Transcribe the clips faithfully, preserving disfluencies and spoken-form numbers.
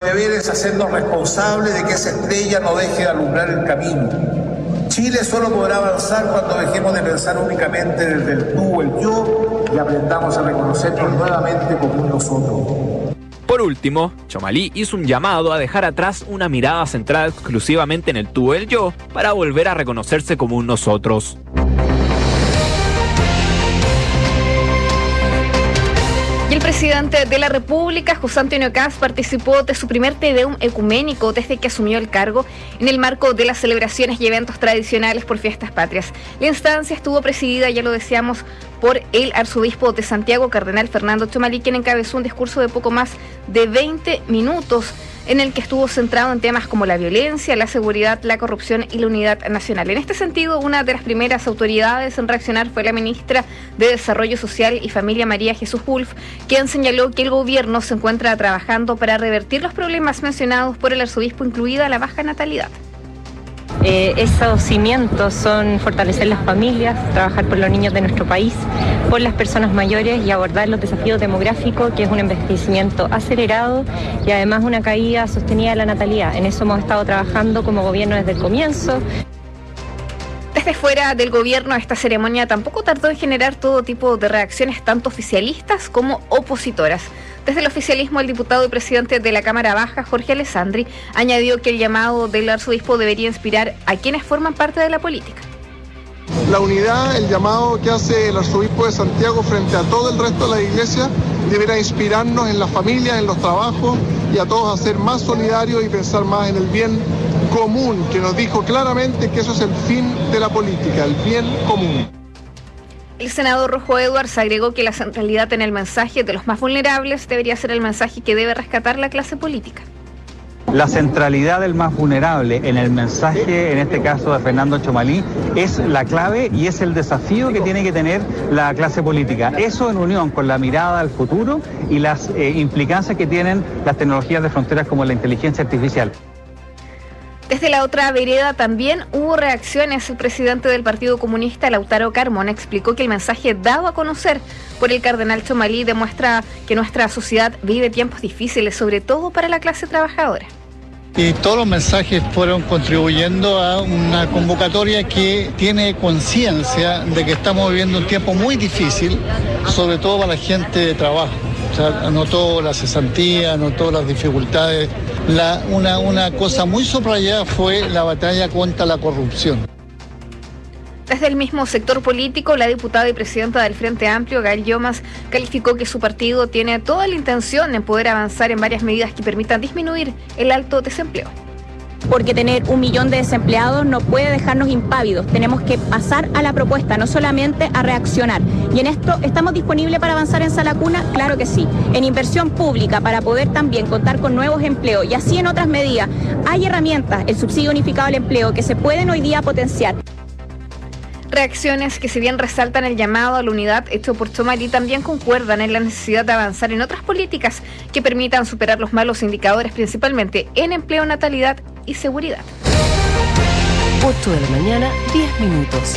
deber es hacernos responsables de que esa estrella no deje de alumbrar el camino. Chile solo podrá avanzar cuando dejemos de pensar únicamente desde el tú o el yo y aprendamos a reconocernos nuevamente como un nosotros. Por último, Txomalí hizo un llamado a dejar atrás una mirada centrada exclusivamente en el tú o el yo para volver a reconocerse como un nosotros. Y el presidente de la República, José Antonio Kast, participó de su primer Te Deum ecuménico desde que asumió el cargo en el marco de las celebraciones y eventos tradicionales por fiestas patrias. La instancia estuvo presidida, ya lo decíamos, por el arzobispo de Santiago, cardenal Fernando Txomalí, quien encabezó un discurso de poco más de veinte minutos en el que estuvo centrado en temas como la violencia, la seguridad, la corrupción y la unidad nacional. En este sentido, una de las primeras autoridades en reaccionar fue la ministra de Desarrollo Social y Familia, María Jesús Wolf, quien señaló que el gobierno se encuentra trabajando para revertir los problemas mencionados por el arzobispo, incluida la baja natalidad. Eh, esos cimientos son fortalecer las familias, trabajar por los niños de nuestro país, por las personas mayores y abordar los desafíos demográficos, que es un envejecimiento acelerado y además una caída sostenida de la natalidad. En eso hemos estado trabajando como gobierno desde el comienzo. Desde fuera del gobierno, esta ceremonia tampoco tardó en generar todo tipo de reacciones, tanto oficialistas como opositoras. Desde el oficialismo, el diputado y presidente de la Cámara Baja, Jorge Alessandri, añadió que el llamado del arzobispo debería inspirar a quienes forman parte de la política. La unidad, el llamado que hace el arzobispo de Santiago frente a todo el resto de la iglesia, deberá inspirarnos en las familias, en los trabajos y a todos a ser más solidarios y pensar más en el bien común, que nos dijo claramente que eso es el fin de la política, el bien común. El senador Rojo Edwards agregó que la centralidad en el mensaje de los más vulnerables debería ser el mensaje que debe rescatar la clase política. La centralidad del más vulnerable en el mensaje, en este caso de Fernando Txomalí, es la clave y es el desafío que tiene que tener la clase política. Eso en unión con la mirada al futuro y las eh, implicancias que tienen las tecnologías de fronteras como la inteligencia artificial. Desde la otra vereda también hubo reacciones. El presidente del Partido Comunista, Lautaro Carmona, explicó que el mensaje dado a conocer por el cardenal Txomalí demuestra que nuestra sociedad vive tiempos difíciles, sobre todo para la clase trabajadora. Y todos los mensajes fueron contribuyendo a una convocatoria que tiene conciencia de que estamos viviendo un tiempo muy difícil, sobre todo para la gente de trabajo. O sea, anotó la cesantía, anotó las dificultades. La, una, una cosa muy subrayada fue la batalla contra la corrupción. Desde el mismo sector político, la diputada y presidenta del Frente Amplio, Gael Llomas, calificó que su partido tiene toda la intención de poder avanzar en varias medidas que permitan disminuir el alto desempleo. Porque tener un millón de desempleados no puede dejarnos impávidos. Tenemos que pasar a la propuesta, no solamente a reaccionar. Y en esto, ¿estamos disponibles para avanzar en Sala Cuna? Claro que sí. En inversión pública, para poder también contar con nuevos empleos y así en otras medidas. Hay herramientas, el subsidio unificado al empleo, que se pueden hoy día potenciar. Reacciones que, si bien resaltan el llamado a la unidad hecho por Txomalí, también concuerdan en la necesidad de avanzar en otras políticas que permitan superar los malos indicadores, principalmente en empleo, natalidad y seguridad. ocho de la mañana, diez minutos.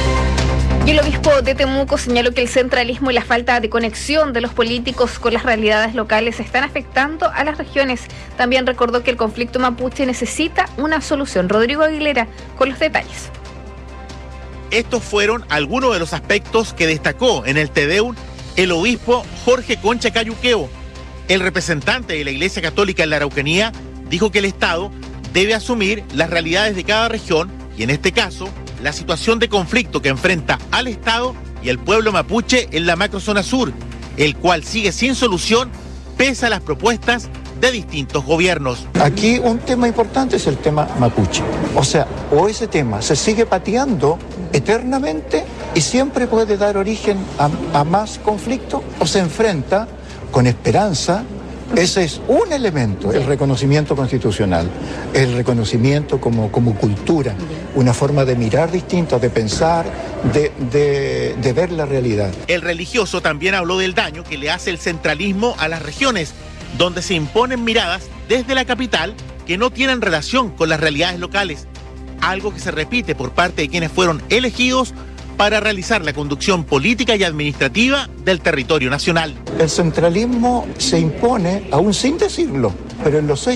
Y el obispo de Temuco señaló que el centralismo y la falta de conexión de los políticos con las realidades locales están afectando a las regiones. También recordó que el conflicto mapuche necesita una solución. Rodrigo Aguilera con los detalles. Estos fueron algunos de los aspectos que destacó en el Te Deum el obispo Jorge Concha Cayuqueo. El representante de la Iglesia Católica en la Araucanía dijo que el Estado debe asumir las realidades de cada región y, en este caso, la situación de conflicto que enfrenta al Estado y el pueblo mapuche en la macrozona sur, el cual sigue sin solución pese a las propuestas de distintos gobiernos. Aquí un tema importante es el tema mapuche. O sea, o ese tema se sigue pateando eternamente y siempre puede dar origen a, a más conflicto, o se enfrenta con esperanza. Ese es un elemento, el reconocimiento constitucional, el reconocimiento como, como cultura, una forma de mirar distinta, de pensar, de, de, de ver la realidad. El religioso también habló del daño que le hace el centralismo a las regiones, donde se imponen miradas desde la capital que no tienen relación con las realidades locales, algo que se repite por parte de quienes fueron elegidos para realizar la conducción política y administrativa del territorio nacional. El centralismo se impone, aún sin decirlo, pero en los hechos